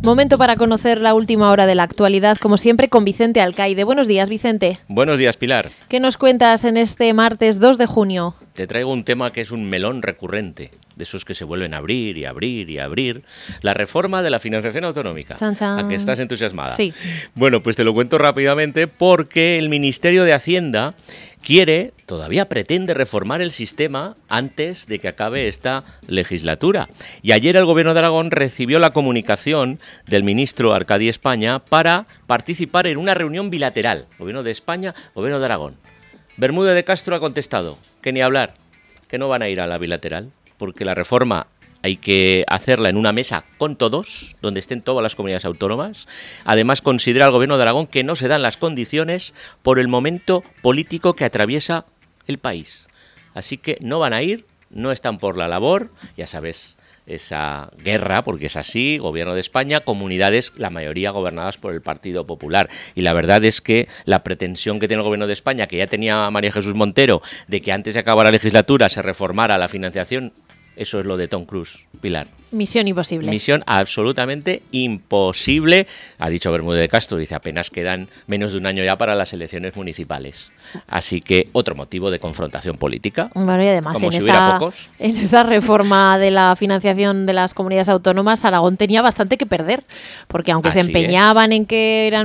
Momento para conocer la última hora de la actualidad, como siempre, con Vicente Alcaide. Buenos días, Vicente. Buenos días, Pilar. ¿Qué nos cuentas en este martes 2 de junio? Te traigo un tema que es un melón recurrente, de esos que se vuelven a abrir y abrir y abrir. La reforma de la financiación autonómica. Chan, chan. ¿A que estás entusiasmada? Sí. Bueno, pues te lo cuento rápidamente porque el Ministerio de Hacienda todavía pretende reformar el sistema antes de que acabe esta legislatura. Y ayer el Gobierno de Aragón recibió la comunicación del ministro Arcadi España para participar en una reunión bilateral. Gobierno de España, Gobierno de Aragón. Bermúdez de Castro ha contestado que ni hablar, que no van a ir a la bilateral, porque la reforma hay que hacerla en una mesa con todos, donde estén todas las comunidades autónomas. Además, considera el Gobierno de Aragón que no se dan las condiciones por el momento político que atraviesa el país. Así que no van a ir, no están por la labor, ya sabes, esa guerra, porque es así, Gobierno de España, comunidades, la mayoría gobernadas por el Partido Popular. Y la verdad es que la pretensión que tiene el Gobierno de España, que ya tenía María Jesús Montero, de que antes de acabar la legislatura se reformara la financiación, eso es lo de Tom Cruise, Pilar. Misión imposible. Misión absolutamente imposible. Ha dicho Bermúdez de Castro, dice apenas quedan menos de un año ya para las elecciones municipales. Así que otro motivo de confrontación política. Bueno, y además como si hubiera pocos. En esa reforma de la financiación de las comunidades autónomas, Aragón tenía bastante que perder, porque aunque se Así empeñaban en que eran